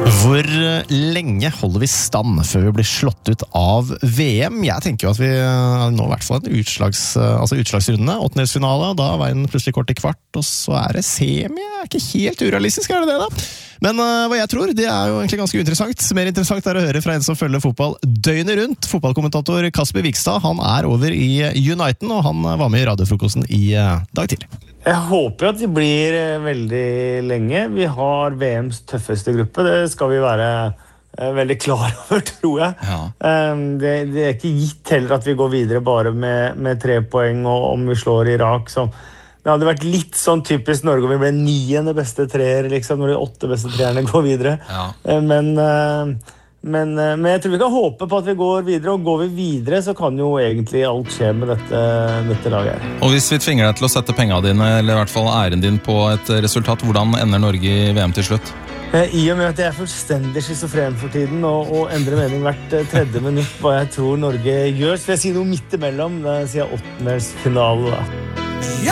Hvor lenge holder vi stand før vi blir slått ut av VM? Jeg tenker jo at vi nå I hvert fall en utslagsrunde, åttendelsfinale, da er veien plutselig kort I kvart, og så det semi, ikke helt urealistisk, det da? Men hva jeg tror, det jo egentlig ganske interessant. Mer interessant å høre fra en som følger fotball døgnet rundt. Fotballkommentator Kasper Vikstad, han over I United, og han var med I radiofrokosten I dag tidlig. Jeg håper at det blir veldig lenge. Vi har VMs tøffeste gruppe, det skal vi være veldig klar over, tror jeg. Ja. Det ikke gitt heller at vi går videre bare med 3 poeng, og om vi slår Irak, så det hadde vært litt sånn typisk Norge, og vi ble 9. beste treer, liksom, når de 8 beste treerne går videre. Ja. Men jeg tror vi kan håpe på at vi går videre, og går vi videre så kan jo egentlig alt skje med dette laget her. Og hvis vi tvinger deg til å sette pengene dine, eller I hvert fall æren din på et resultat, hvordan ender Norge I VM til slutt? I og med at jeg fullstendig schizofren for tiden, og endrer mening hvert 3. minutt hva jeg tror Norge gjør, så vil jeg si noe midt imellom, da sier jeg åttendelsfinale da.